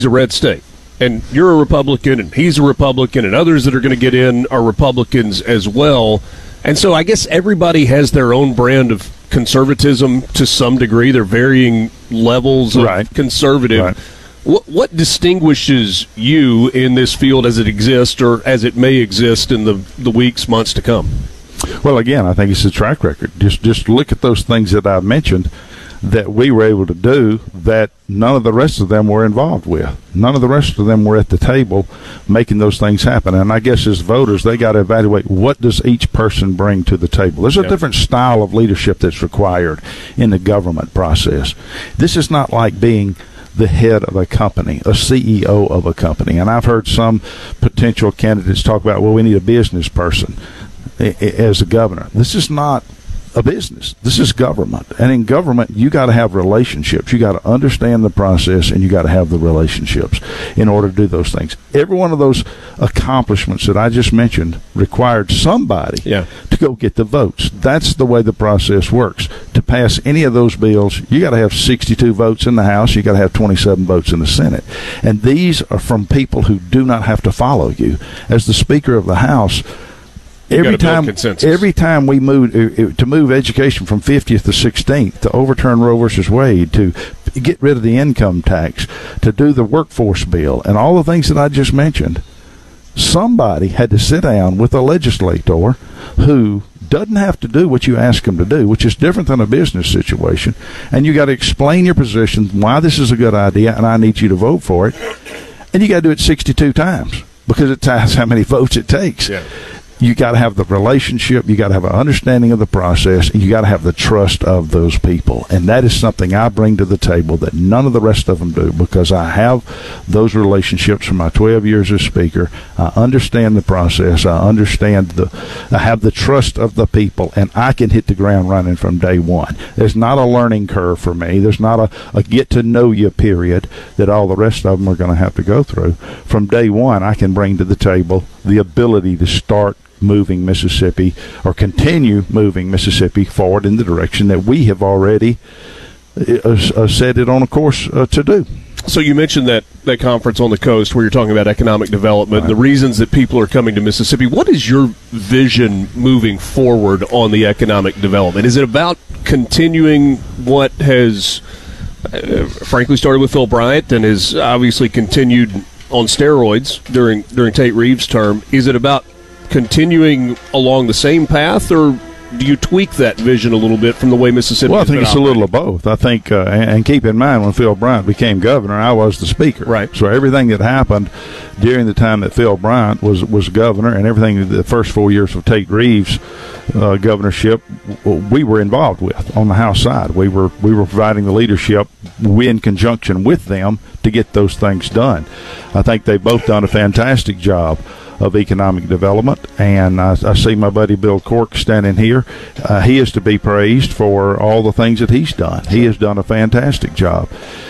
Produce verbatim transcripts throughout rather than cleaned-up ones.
a red state. And you're a Republican, and he's a Republican, and others that are going to get in are Republicans as well. And so I guess everybody has their own brand of conservatism to some degree. They're varying levels of right. conservative. Right. What, what distinguishes you in this field as it exists or as it may exist in the, the weeks, months to come? Well, again, I think it's a track record. Just just look at those things that I've mentioned that we were able to do that none of the rest of them were involved with. None of the rest of them were at the table making those things happen. And I guess as voters, they got to evaluate what does each person bring to the table. There's a yep. different style of leadership that's required in the government process. This is not like being the head of a company, a C E O of a company. And I've heard some potential candidates talk about, well, we need a business person as a governor. This is not a business. This is government. And in government, you got to have relationships. You got to understand the process, and you got to have the relationships in order to do those things. Every one of those accomplishments that I just mentioned required somebody yeah. to go get the votes. That's the way the process works. To pass any of those bills, you got to have sixty-two votes in the House. You got to have twenty-seven votes in the Senate. And these are from people who do not have to follow you. As the Speaker of the House, Every time, every time we move uh, to move education from fiftieth to sixteenth, to overturn Roe versus Wade, to get rid of the income tax, to do the workforce bill, and all the things that I just mentioned, somebody had to sit down with a legislator who doesn't have to do what you ask them to do, which is different than a business situation, and you got to explain your position, why this is a good idea, and I need you to vote for it, and you got to do it sixty-two times because it ties how many votes it takes. Yeah. You got to have the relationship, you got to have an understanding of the process, and you got to have the trust of those people. And that is something I bring to the table that none of the rest of them do, because I have those relationships from my twelve years as Speaker. I understand the process. I understand the, I have the trust of the people, and I can hit the ground running from day one. There's not a learning curve for me. There's not a, a get-to-know-you period that all the rest of them are going to have to go through. From day one, I can bring to the table the ability to start moving Mississippi, or continue moving Mississippi forward in the direction that we have already uh, uh, set it on a course uh, to do. So you mentioned that, that conference on the coast where you're talking about economic development, right, and the reasons that people are coming to Mississippi. What is your vision moving forward on the economic development? Is it about continuing what has, uh, frankly, started with Phil Bryant and has obviously continued on steroids during during Tate Reeves' term? Is it about continuing along the same path, or do you tweak that vision a little bit from the way Mississippi? Well, I think it's operating? a little of both. I think, uh, and, and keep in mind, when Phil Bryant became governor, I was the Speaker. Right. So everything that happened during the time that Phil Bryant was was governor, and everything the first four years of Tate Reeves' uh, governorship, we were involved with on the House side. We were we were providing the leadership in conjunction with them to get those things done. I think they've both done a fantastic job of economic development, and I, I see my buddy Bill Cork standing here. Uh, he is to be praised for all the things that he's done. He has done a fantastic job.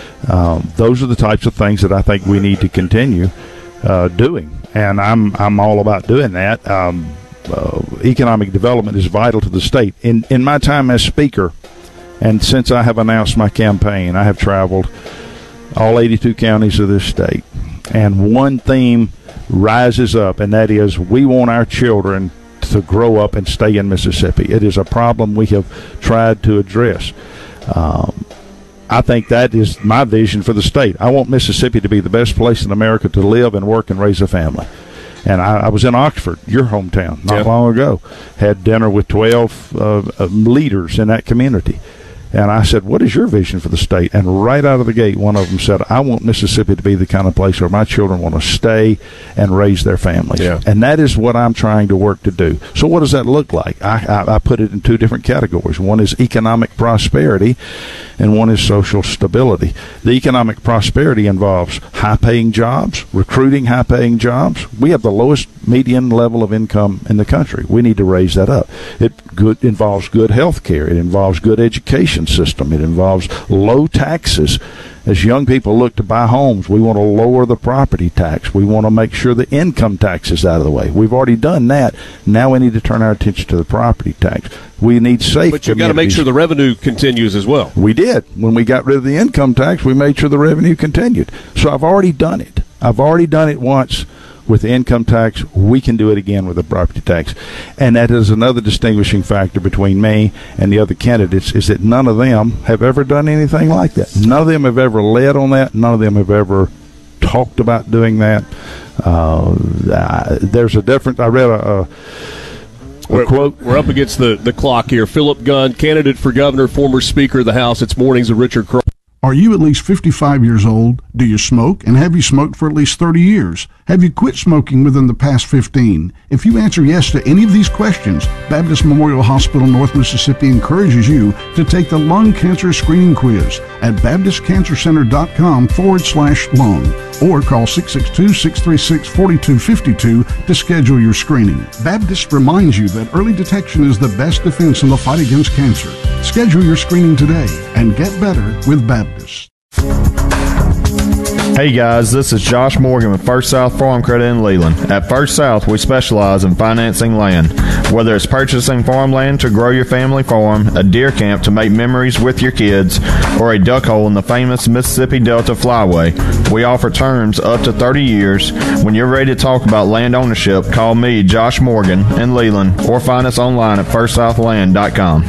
Um, those are the types of things that I think we need to continue uh, doing, and I'm I'm all about doing that. Um, uh, economic development is vital to the state. In in my time as Speaker, and since I have announced my campaign, I have traveled all eighty-two counties of this state, and one theme rises up, and that is we want our children to grow up and stay in Mississippi. It is a problem we have tried to address. Um, I think that is my vision for the state. I want Mississippi to be the best place in America to live and work and raise a family. And I, I was in Oxford, your hometown, not yeah. long ago. Had dinner with twelve uh, uh, leaders in that community. And I said, what is your vision for the state? And right out of the gate, one of them said, I want Mississippi to be the kind of place where my children want to stay and raise their families. Yeah. And that is what I'm trying to work to do. So what does that look like? I, I, I put it in two different categories. One is economic prosperity, and one is social stability. The economic prosperity involves high-paying jobs, recruiting high-paying jobs. We have the lowest median level of income in the country. We need to raise that up. It good, involves good health care. It involves good education system. It involves low taxes. As young people look to buy homes, we want to lower the property tax. We want to make sure the income tax is out of the way. We've already done that. Now we need to turn our attention to the property tax. We need safe But you've got to make sure the revenue continues as well. We did. When we got rid of the income tax, we made sure the revenue continued. So I've already done it. I've already done it once with the income tax. We can do it again with the property tax. And that is another distinguishing factor between me and the other candidates, is that none of them have ever done anything like that. None of them have ever led on that. None of them have ever talked about doing that. Uh, there's a difference. I read a, a We're, we're up against the, the clock here. Philip Gunn, candidate for governor, former Speaker of the House. It's Mornings with Richard Cross. Are you at least fifty-five years old? Do you smoke? And have you smoked for at least thirty years? Have you quit smoking within the past fifteen? If you answer yes to any of these questions, Baptist Memorial Hospital North Mississippi encourages you to take the lung cancer screening quiz at baptist cancer center dot com forward slash lung or call six six two, six three six, four two five two to schedule your screening. Baptist reminds you that early detection is the best defense in the fight against cancer. Schedule your screening today and get better with Baptist. Hey guys, this is Josh Morgan with First South Farm Credit in Leland. At First South, we specialize in financing land. Whether it's purchasing farmland to grow your family farm, a deer camp to make memories with your kids, or a duck hole in the famous Mississippi Delta Flyway, we offer terms up to thirty years. When you're ready to talk about land ownership, call me, Josh Morgan, in Leland, or find us online at first south land dot com.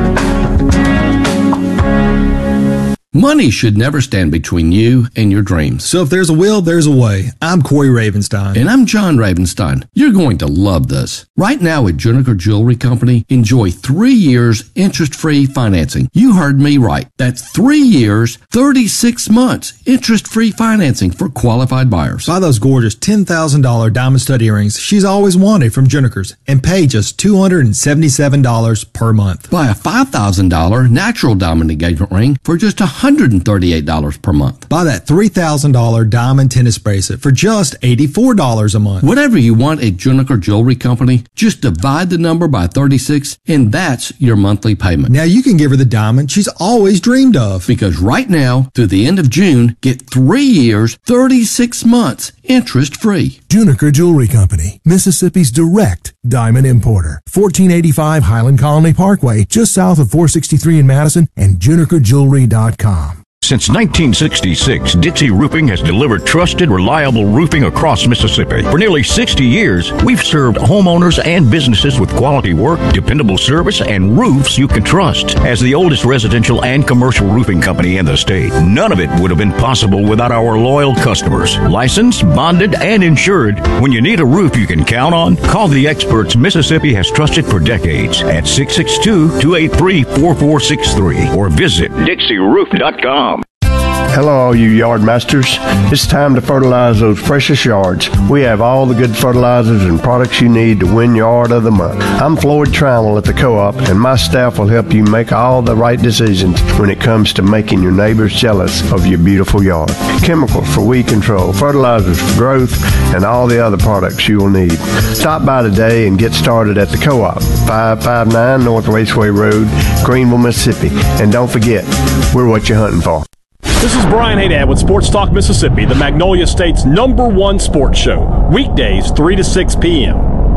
Money should never stand between you and your dreams. So if there's a will, there's a way. I'm Corey Ravenstein. And I'm John Ravenstein. You're going to love this. Right now at Juniker Jewelry Company, enjoy three years interest-free financing. You heard me right. That's three years, thirty-six months interest-free financing for qualified buyers. Buy those gorgeous ten thousand dollars diamond stud earrings she's always wanted from Juniker's and pay just two hundred seventy-seven dollars per month. Buy a five thousand dollars natural diamond engagement ring for just one hundred thirty-eight dollars per month. Buy that three thousand dollars diamond tennis bracelet for just eighty-four dollars a month. Whatever you want at Juniker Jewelry Company, just divide the number by thirty-six, and that's your monthly payment. Now you can give her the diamond she's always dreamed of. Because right now, through the end of June, get three years, thirty-six months, interest-free. Juniker Jewelry Company, Mississippi's direct diamond importer. fourteen eighty-five Highland Colony Parkway, just south of four sixty-three in Madison, and juniker jewelry dot com. Since nineteen sixty-six, Dixie Roofing has delivered trusted, reliable roofing across Mississippi. For nearly sixty years, we've served homeowners and businesses with quality work, dependable service, and roofs you can trust. As the oldest residential and commercial roofing company in the state, none of it would have been possible without our loyal customers. Licensed, bonded, and insured. When you need a roof you can count on, call the experts Mississippi has trusted for decades at six six two, two eight three, four four six three or visit dixie roof dot com. Hello, all you yard masters. It's time to fertilize those precious yards. We have all the good fertilizers and products you need to win Yard of the Month. I'm Floyd Trammell at the Co-op, and my staff will help you make all the right decisions when it comes to making your neighbors jealous of your beautiful yard. Chemicals for weed control, fertilizers for growth, and all the other products you will need. Stop by today and get started at the Co-op, five five nine North Raceway Road, Greenville, Mississippi. And don't forget, we're what you're hunting for. This is Brian Haydad with Sports Talk Mississippi, the Magnolia State's number one sports show. Weekdays, three to six p.m.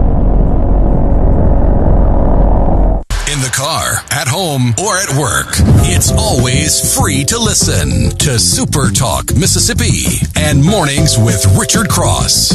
In the car, at home, or at work, it's always free to listen to Super Talk Mississippi and Mornings with Richard Cross.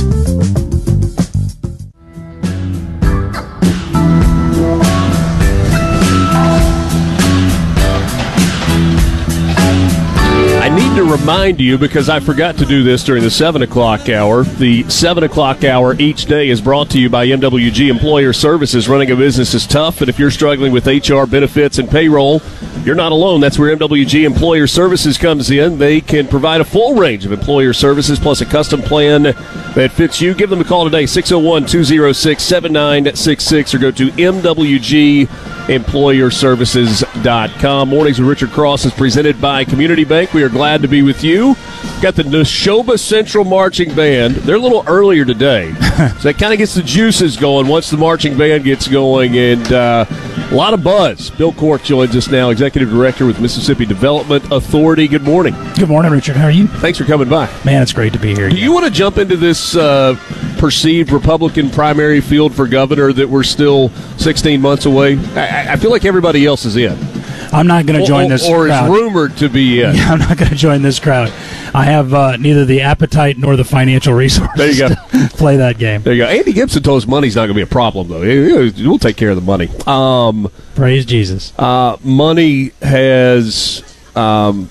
I need to remind you, because I forgot to do this during the seven o'clock hour. The seven o'clock hour each day is brought to you by M W G Employer Services. Running a business is tough, and if you're struggling with H R, benefits, and payroll, you're not alone. That's where M W G Employer Services comes in. They can provide a full range of employer services plus a custom plan that fits you. Give them a call today, six oh one, two oh six, seven nine six six, or go to M W G employer services dot com. Mornings with Richard Cross is presented by Community Bank. We are glad to be with you. Got the Neshoba Central Marching Band. They're a little earlier today, so that kind of gets the juices going once the marching band gets going, and uh, a lot of buzz. Bill Cork joins us now, Executive Director with Mississippi Development Authority. Good morning. Good morning, Richard. How are you? Thanks for coming by. Man, it's great to be here. Do you want to jump into this uh, perceived Republican primary field for governor that we're still sixteen months away? I, I feel like everybody else is in. I'm not going to join or, this or crowd. Or is rumored to be in. Yeah, I'm not going to join this crowd. I have uh, neither the appetite nor the financial resources there you go. to play that game. There you go. Andy Gibson told us money's not going to be a problem, though. We'll take care of the money. Um, Praise Jesus. Uh, money has um,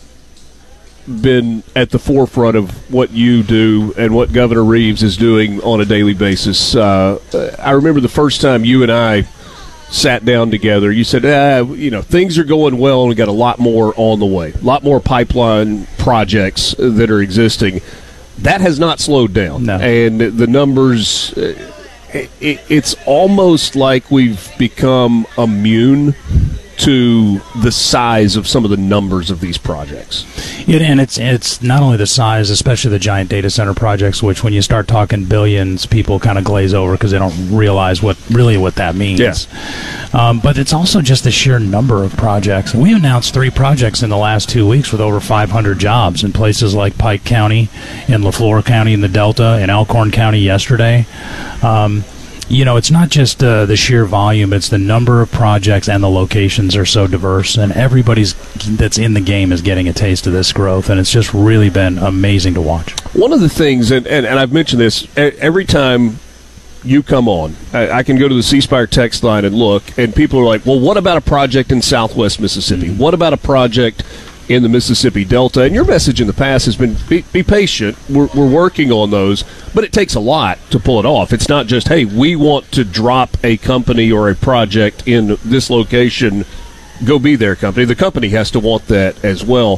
been at the forefront of what you do and what Governor Reeves is doing on a daily basis. Uh, I remember the first time you and I sat down together, you said, ah, you know, things are going well and we got a lot more on the way, a lot more pipeline projects that are existing. That has not slowed down. No. And the numbers, it, it's almost like we've become immune to the size of some of the numbers of these projects. It, and it's it's not only the size, especially the giant data center projects, which when you start talking billions, people kind of glaze over because they don't realize what really what that means. Yes. Um, but it's also just the sheer number of projects. We announced three projects in the last two weeks with over five hundred jobs in places like Pike County, in LaFleur County in the Delta, in Elkhorn County yesterday. Um, You know, it's not just uh, the sheer volume, it's the number of projects, and the locations are so diverse, and everybody's that's in the game is getting a taste of this growth, and it's just really been amazing to watch. One of the things, and, and, and I've mentioned this, every time you come on, I, I can go to the C Spire text line and look, and people are like, well, what about a project in Southwest Mississippi? Mm-hmm. What about a project in the Mississippi Delta? And your message in the past has been be, be patient. We're, we're working on those, but it takes a lot to pull it off. It's not just, hey, we want to drop a company or a project in this location, go be their company. The company has to want that as well.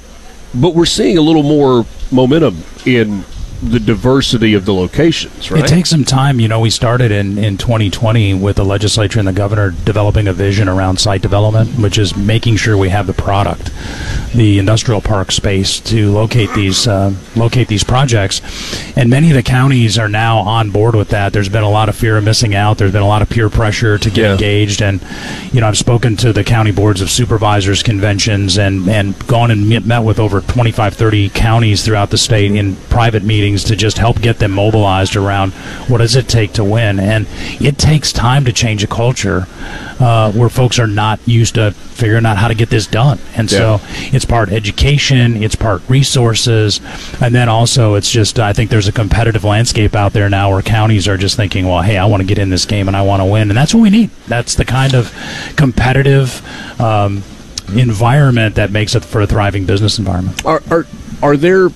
But we're seeing a little more momentum in the diversity of the locations, right? It takes some time. You know, we started in, in twenty twenty with the legislature and the governor developing a vision around site development, which is making sure we have the product, the industrial park space to locate these uh, locate these projects. And many of the counties are now on board with that. There's been a lot of fear of missing out. There's been a lot of peer pressure to get yeah. engaged. And, you know, I've spoken to the county boards of supervisors conventions and, and gone and met with over twenty-five, thirty counties throughout the state in private meetings to just help get them mobilized around what does it take to win. And it takes time to change a culture uh, where folks are not used to figuring out how to get this done. And yeah. so it's part education, it's part resources, and then also it's just, I think there's a competitive landscape out there now where counties are just thinking, well, hey, I want to get in this game and I want to win. And that's what we need. That's the kind of competitive um, environment that makes it for a thriving business environment. Are, are, are there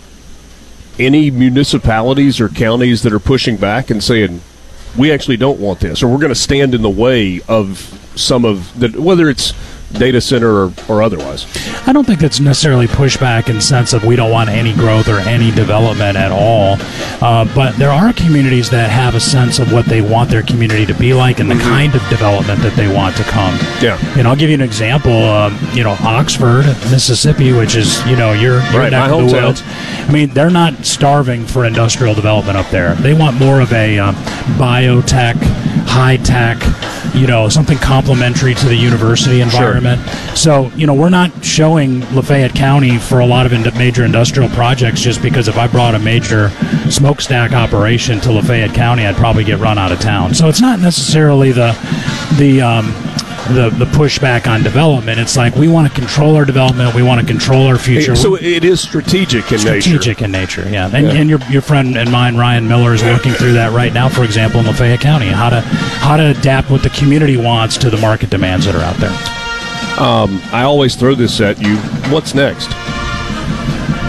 any municipalities or counties that are pushing back and saying, we actually don't want this, or we're going to stand in the way of some of the, whether it's data center or, or otherwise? I don't think it's necessarily pushback in the sense of we don't want any growth or any development at all. Uh, but there are communities that have a sense of what they want their community to be like and the mm-hmm. kind of development that they want to come. Yeah. And I'll give you an example. Um, you know, Oxford, Mississippi, which is, you know, your, your right, neck my of the hometown. woods. I mean, they're not starving for industrial development up there. They want more of a um, biotech, high-tech, you know, something complementary to the university environment. Sure. So, you know, we're not showing Lafayette County for a lot of ind- major industrial projects just because if I brought a major smokestack operation to Lafayette County, I'd probably get run out of town. So it's not necessarily the the um, the, the pushback on development. It's like we want to control our development. We want to control our future. So it is strategic in strategic nature. Strategic in nature, yeah. And, yeah. and your your friend and mine, Ryan Miller, is working through that right now, for example, in Lafayette County, how to how to adapt what the community wants to the market demands that are out there. Um, I always throw this at you. What's next?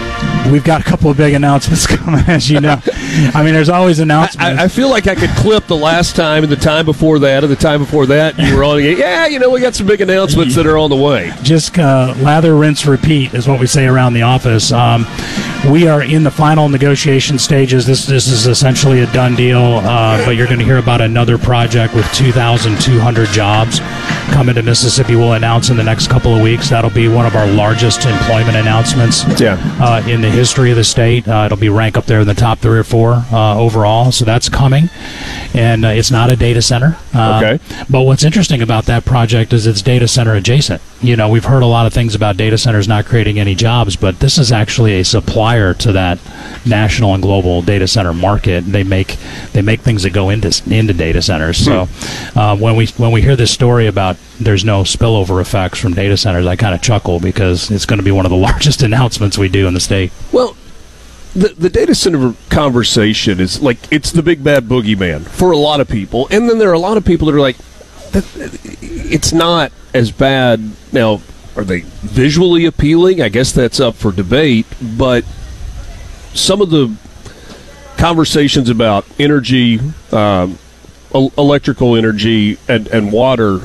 we've got a couple of big announcements coming, as you know. I mean, there's always announcements. I, I feel like I could clip the last time and the time before that and the time before that. You were on. Yeah, you know, we got some big announcements that are on the way. Just uh, lather, rinse, repeat is what we say around the office. Um, we are in the final negotiation stages. This this is essentially a done deal, uh, but you're going to hear about another project with two thousand two hundred jobs coming to Mississippi. We'll announce in the next couple of weeks. That'll be one of our largest employment announcements yeah. uh, in the history of the state. Uh, it'll be ranked up there in the top three or four uh, overall, so that's coming. And uh, it's not a data center. Uh, okay. But what's interesting about that project is it's data center adjacent. You know, we've heard a lot of things about data centers not creating any jobs, but this is actually a supplier to that national and global data center market. They make they make things that go into into data centers. So hmm. uh, when we when we hear this story about there's no spillover effects from data centers, I kind of chuckle because it's going to be one of the largest announcements we do in the state. Well, the the data center conversation is like it's the big bad boogeyman for a lot of people, and then there are a lot of people that are like, that, it's not as bad. Now, are they visually appealing? I guess that's up for debate, but some of the conversations about energy, um, el- electrical energy, and, and water,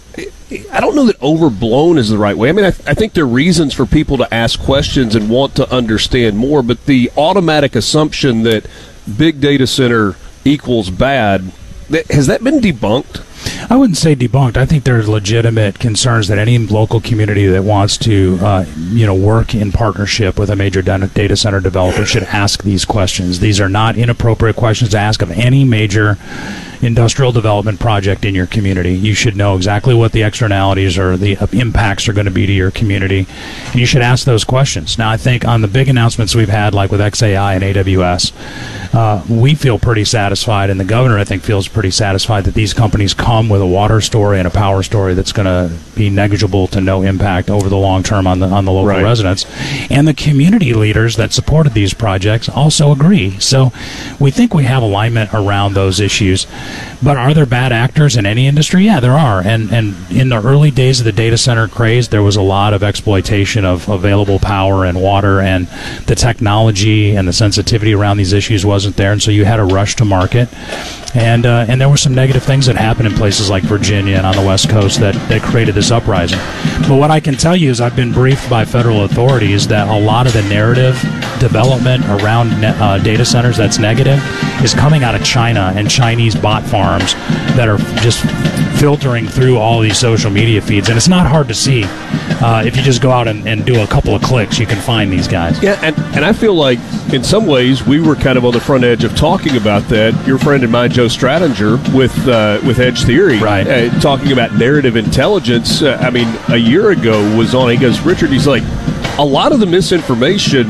I don't know that overblown is the right way. I mean, I, th- I think there are reasons for people to ask questions and want to understand more, but the automatic assumption that big data center equals bad, th- has that been debunked? I wouldn't say debunked. I think there's legitimate concerns that any local community that wants to, uh, you know, work in partnership with a major data center developer should ask these questions. These are not inappropriate questions to ask of any major industrial development project in your community. You should know exactly what the externalities or the impacts are going to be to your community, and you should ask those questions. Now, I think on the big announcements we've had, like with X A I and A W S, uh, we feel pretty satisfied, and the governor, I think, feels pretty satisfied that these companies come with a water story and a power story that's going to be negligible to no impact over the long term on the on the local right. residents. And the community leaders that supported these projects also agree. So we think we have alignment around those issues. But are there bad actors in any industry? Yeah, there are. And and in the early days of the data center craze, there was a lot of exploitation of available power and water, and the technology and the sensitivity around these issues wasn't there, and so you had a rush to market. And uh, and there were some negative things that happened in places like Virginia and on the West Coast that, that created this uprising. But what I can tell you is I've been briefed by federal authorities that a lot of the narrative development around ne- uh, data centers that's negative is coming out of China and Chinese bot farms that are just filtering through all these social media feeds. And it's not hard to see. Uh, if you just go out and, and do a couple of clicks, you can find these guys. Yeah, and, and I feel like in some ways we were kind of on the front edge of talking about that. Your friend and mine, Joe Stratinger, with uh, with Edge Theory, right. uh, talking about narrative intelligence. Uh, I mean, a year ago was on. He goes, Richard, he's like, a lot of the misinformation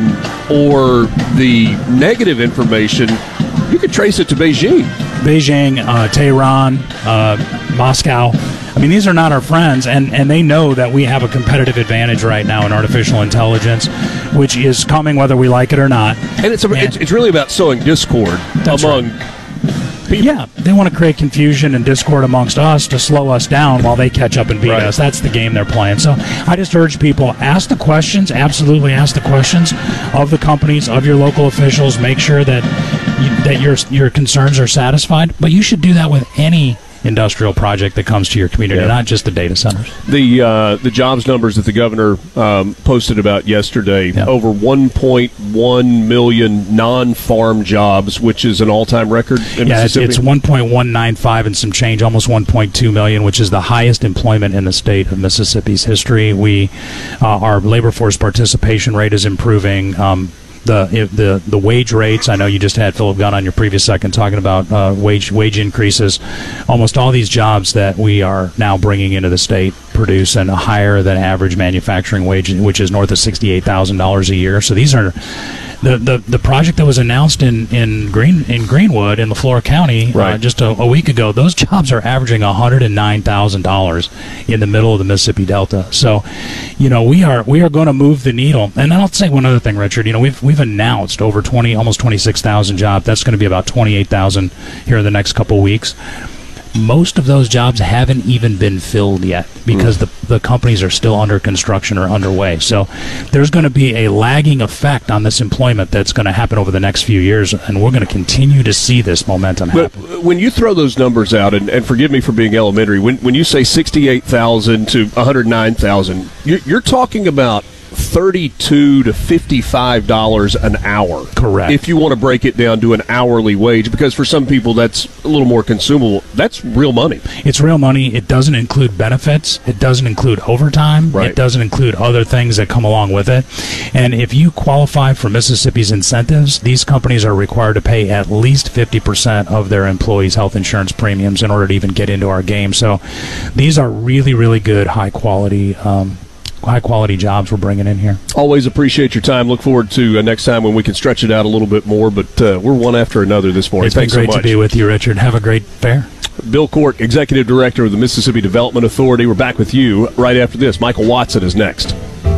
or the negative information, you could trace it to Beijing. Beijing, uh, Tehran, uh, Moscow. I mean, these are not our friends, and, and they know that we have a competitive advantage right now in artificial intelligence, which is coming whether we like it or not. And it's a, and it's, it's really about sowing discord among right. people. Yeah, they want to create confusion and discord amongst us to slow us down while they catch up and beat right. us. That's the game they're playing. So I just urge people, ask the questions, absolutely ask the questions of the companies, of your local officials. Make sure that you, that your your concerns are satisfied, but you should do that with any industrial project that comes to your community, yeah. not just the data centers. The uh, the jobs numbers that the governor um, posted about yesterday, yeah. over one point one million non-farm jobs, which is an all-time record in yeah, Mississippi. It's, it's one point one nine five and some change, almost one point two million, which is the highest employment in the state of Mississippi's history. We uh, our labor force participation rate is improving. Um, The, the the wage rates, I know you just had Philip Gunn on your previous second talking about uh, wage wage increases. Almost all these jobs that we are now bringing into the state produce a higher than average manufacturing wage, which is north of sixty-eight thousand dollars a year. So these are the, the, the project that was announced in, in Green in Greenwood in LaFleur County right. uh, just a, a week ago. Those jobs are averaging one hundred nine thousand dollars in the middle of the Mississippi Delta. So, you know, we are we are going to move the needle. And I'll say one other thing, Richard. You know, we've we've announced over twenty, almost twenty-six thousand jobs. That's going to be about twenty-eight thousand here in the next couple of weeks. most of those jobs haven't even been filled yet because mm. the, the companies are still under construction or underway. So there's going to be a lagging effect on this employment that's going to happen over the next few years, and we're going to continue to see this momentum but happen. When you throw those numbers out, and, and forgive me for being elementary, when, when you say sixty-eight thousand to one hundred nine thousand, you're, you're talking about thirty-two to fifty-five dollars an hour. Correct. If you want to break it down to an hourly wage, because for some people that's a little more consumable. That's real money. It's real money. It doesn't include benefits. It doesn't include overtime. Right. It doesn't include other things that come along with it. And if you qualify for Mississippi's incentives, these companies are required to pay at least fifty percent of their employees' health insurance premiums in order to even get into our game. So these are really, really good, high quality um high-quality jobs we're bringing in here. Always appreciate your time. Look forward to uh, next time when we can stretch it out a little bit more, but uh, we're one after another this morning. It's Thanks been great so much. to be with you, Richard. Have a great fair. Bill Cork, Executive Director of the Mississippi Development Authority. We're back with you right after this. Michael Watson is next.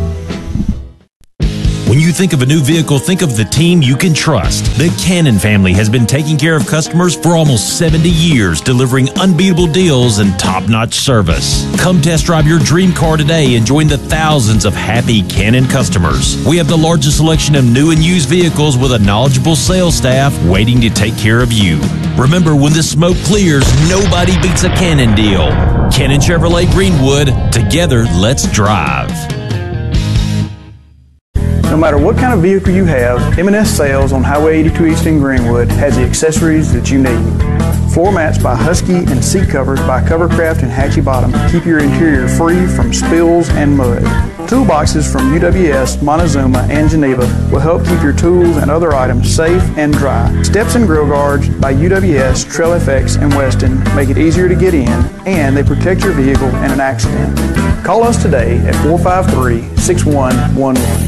When you think of a new vehicle, think of the team you can trust. The Cannon family has been taking care of customers for almost seventy years, delivering unbeatable deals and top-notch service. Come test drive your dream car today and join the thousands of happy Cannon customers. We have the largest selection of new and used vehicles with a knowledgeable sales staff waiting to take care of you. Remember, when the smoke clears, nobody beats a Cannon deal. Cannon Chevrolet Greenwood, together, let's drive. No matter what kind of vehicle you have, M and S Sales on Highway eighty-two East in Greenwood has the accessories that you need. Floor mats by Husky and seat covers by Covercraft and Hatchie Bottom keep your interior free from spills and mud. Toolboxes from U W S, Montezuma, and Geneva will help keep your tools and other items safe and dry. Steps and grill guards by U W S, Trail F X, and Weston make it easier to get in, and they protect your vehicle in an accident. Call us today at four five three, six one one one.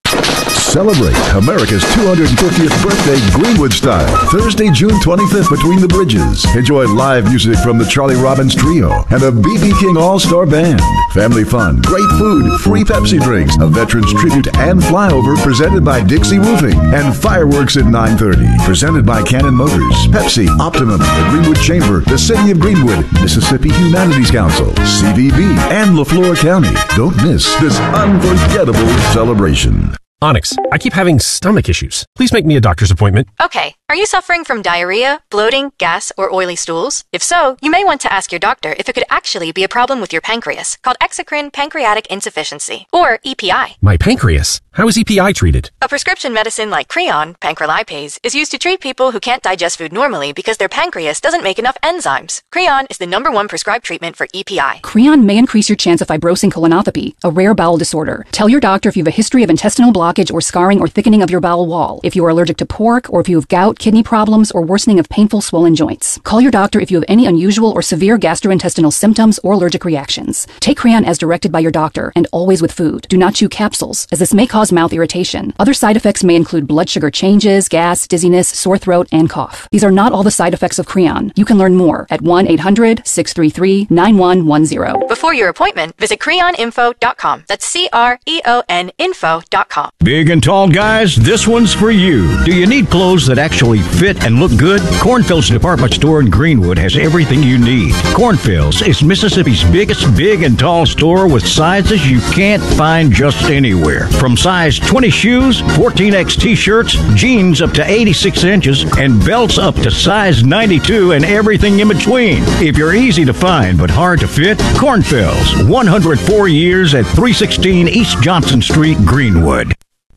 Celebrate America's two hundred fiftieth birthday Greenwood style. Thursday, June twenty-fifth, Between the Bridges. Enjoy live music from the Charlie Robbins Trio and the B B King All-Star Band. Family fun, great food, free Pepsi drinks, a Veterans Tribute and Flyover presented by Dixie Roofing, and fireworks at nine thirty. Presented by Cannon Motors, Pepsi, Optimum, the Greenwood Chamber, the City of Greenwood, Mississippi Humanities Council, C V B, and LaFleur County. Don't miss this unforgettable celebration. Onyx, I keep having stomach issues. Please make me a doctor's appointment. Okay. Are you suffering from diarrhea, bloating, gas, or oily stools? If so, you may want to ask your doctor if it could actually be a problem with your pancreas, called exocrine pancreatic insufficiency, or E P I. My pancreas? How is E P I treated? A prescription medicine like Creon, pancrelipase, is used to treat people who can't digest food normally because their pancreas doesn't make enough enzymes. Creon is the number one prescribed treatment for E P I. Creon may increase your chance of fibrosing colonopathy, a rare bowel disorder. Tell your doctor if you have a history of intestinal blockage or scarring or thickening of your bowel wall, if you are allergic to pork, or if you have gout, kidney problems, or worsening of painful swollen joints. Call your doctor if you have any unusual or severe gastrointestinal symptoms or allergic reactions. Take Creon as directed by your doctor, and always with food. Do not chew capsules, as this may cause mouth irritation. Other side effects may include blood sugar changes, gas, dizziness, sore throat, and cough. These are not all the side effects of Creon. You can learn more at one eight hundred, six three three, nine one one zero. Before your appointment, visit creon info dot com. That's C R E O N info dot com. Big and tall guys, this one's for you. Do you need clothes that actually fit and look good? Cornfield's department store in Greenwood has everything you need. Cornfield's is Mississippi's biggest big and tall store with sizes you can't find just anywhere. From size twenty shoes, fourteen X t-shirts, jeans up to eighty-six inches, and belts up to size ninety-two and everything in between. If you're easy to find but hard to fit, Cornfield's, one hundred four years at three sixteen East Johnson Street, Greenwood.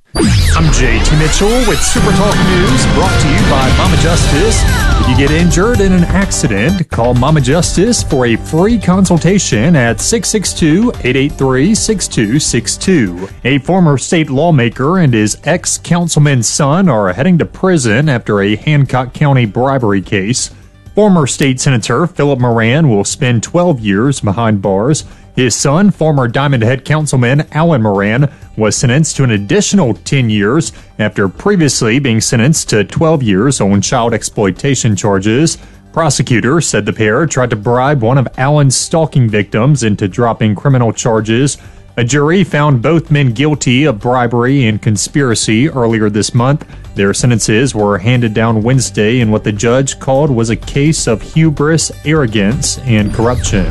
I'm J T Mitchell with Super Talk News, brought to you by Mama Justice. If you get injured in an accident, call Mama Justice for a free consultation at six six two, eight eight three, six two six two. A former state lawmaker and his ex-councilman's son are heading to prison after a Hancock County bribery case. Former state senator Philip Moran will spend twelve years behind bars. His son, former Diamond Head Councilman Alan Moran, was sentenced to an additional ten years after previously being sentenced to twelve years on child exploitation charges. Prosecutors said the pair tried to bribe one of Alan's stalking victims into dropping criminal charges. A jury found both men guilty of bribery and conspiracy earlier this month. Their sentences were handed down Wednesday in what the judge called was a case of hubris, arrogance, and corruption.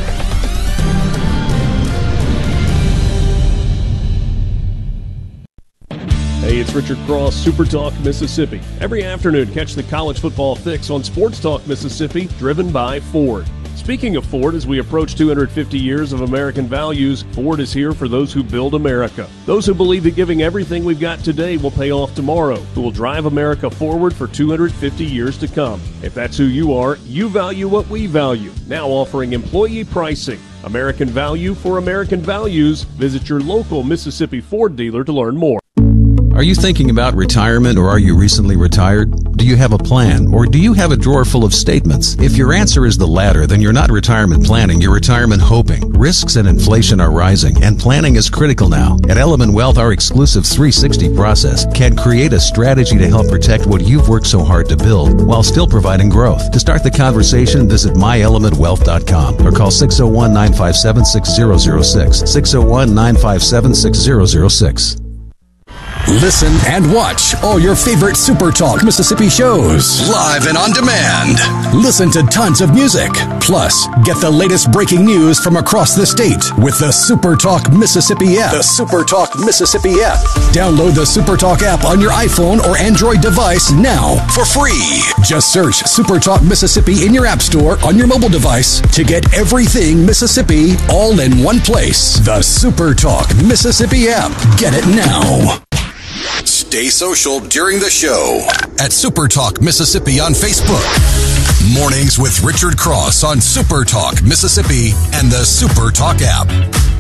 Hey, it's Richard Cross, Super Talk Mississippi. Every afternoon, catch the college football fix on Sports Talk Mississippi, driven by Ford. Speaking of Ford, as we approach two hundred fifty years of American values, Ford is here for those who build America. Those who believe that giving everything we've got today will pay off tomorrow, who will drive America forward for two hundred fifty years to come. If that's who you are, you value what we value. Now offering employee pricing. American value for American values. Visit your local Mississippi Ford dealer to learn more. Are you thinking about retirement, or are you recently retired? Do you have a plan, or do you have a drawer full of statements? If your answer is the latter, then you're not retirement planning, you're retirement hoping. Risks and inflation are rising, and planning is critical now. At Element Wealth, our exclusive three sixty process can create a strategy to help protect what you've worked so hard to build, while still providing growth. To start the conversation, visit my element wealth dot com or call six oh one, nine five seven, six oh oh six, six oh one, nine five seven, six oh oh six. Listen and watch all your favorite Super Talk Mississippi shows live and on demand. Listen to tons of music. Plus, get the latest breaking news from across the state with the Super Talk Mississippi app. The Super Talk Mississippi app. Download the Super Talk app on your iPhone or Android device now for free. Just search Super Talk Mississippi in your app store on your mobile device to get everything Mississippi all in one place. The Super Talk Mississippi app. Get it now. Stay social during the show at Super Talk Mississippi on Facebook. Mornings with Richard Cross on Super Talk Mississippi and the Super Talk app.